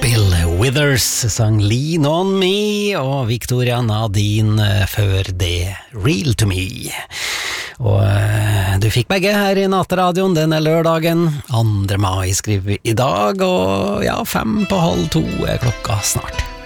Bill Withers sang Lean On Me, og Victoria Nadine før det Real To Me. Og du fikk begge her i Nattradioen denne lørdagen. 2. mai skriver vi i dag, og ja, 2:05 er klokka snart.